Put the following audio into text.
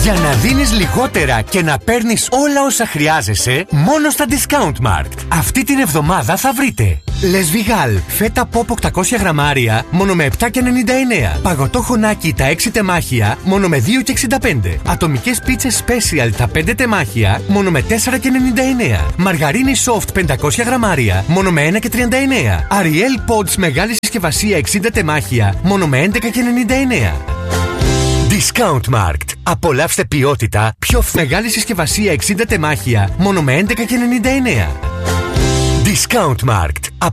Για να δίνεις λιγότερα και να παίρνεις όλα όσα χρειάζεσαι, μόνο στα Discount Markt. Αυτή την εβδομάδα θα βρείτε Λεσβιγάλ, φέτα ποπ 800 γραμμάρια, μόνο με 7,99. Παγωτό χωνάκι τα 6 τεμάχια, μόνο με 2,65. Ατομικές πίτσες Special τα 5 τεμάχια, μόνο με 4,99. Μαργαρίνη soft 500 γραμμάρια, μόνο με 1,39. Ariel Pods μεγάλη συσκευασία 60 τεμάχια, μόνο με 11,99. Discount Markt. Απολαύστε ποιότητα, πιο μεγάλη συσκευασία 60 τεμάχια, μόνο με 11,99. Discount Markt.